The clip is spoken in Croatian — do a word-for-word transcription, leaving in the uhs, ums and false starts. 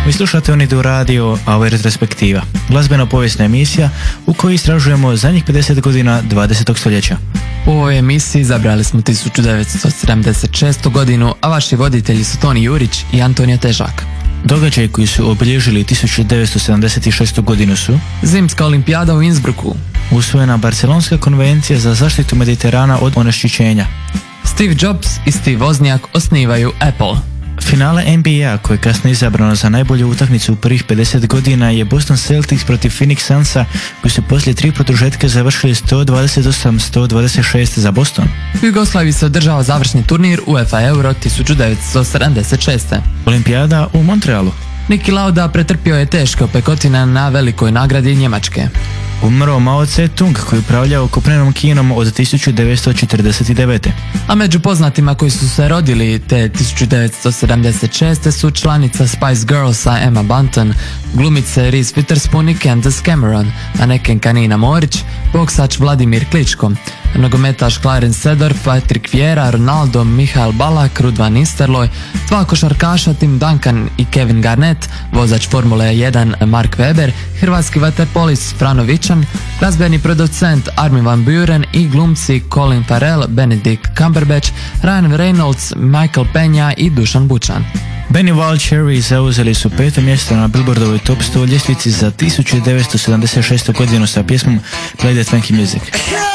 Vi slušate Unidu radio, a ovo je retrospektiva, glazbeno-povijesna emisija u kojoj istražujemo zadnjih pedeset godina dvadesetog stoljeća. U ovoj emisiji izabrali smo tisuću devetsto sedamdeset šestu godinu, a vaši voditelji su Toni Jurić i Antonija Težak. Događaji koji su obilježili tisuću devetsto sedamdeset šestu godinu su Zimska olimpijada u Innsbrucku, usvojena Barcelonska konvencija za zaštitu Mediterana od onečišćenja, Steve Jobs i Steve Wozniak osnivaju Apple, finale N B A koje je kasnije izabrano za najbolju utakmicu u prvih pedeset godina je Boston Celtics protiv Phoenix Sunsa koji su poslije tri produžetka završili sto dvadeset osam sto dvadeset šest za Boston. U Jugoslaviji se održava završni turnir UEFA Euro tisuću devetsto sedamdeset šeste. Olimpijada u Montrealu. Niki Lauda pretrpio je teške opekotine na velikoj nagradi Njemačke. Umro Mao Tse-tung koji je upravljao kopnenom Kinom od tisuću devetsto četrdeset devete. A među poznatima koji su se rodili te tisuću devetsto sedamdeset šeste su članica Spice Girlsa Emma Bunton, glumice Reese Witherspoon i Candace Cameron, manekenka Nina Morić, boksač Vladimir Kličko, nogometaš Clarence Seedorf, Patrick Vieira, Ronaldo, Mihael Balak, Ruud van Nistelrooy, dva košarkaša Tim Duncan i Kevin Garnett, vozač Formule jedan Mark Webber, hrvatski vaterpolist Frano Vičan, glazbeni producent Armin van Buuren i glumci Colin Farrell, Benedict Cumberbatch, Ryan Reynolds, Michael Peña i Dušan Bučan. Benny Wild Cherry zauzeli su peto mjesto na Billboardovoj top sto ljestvici za tisuću devetsto sedamdeset šestu godinu sa pjesmom Play That Funky Music.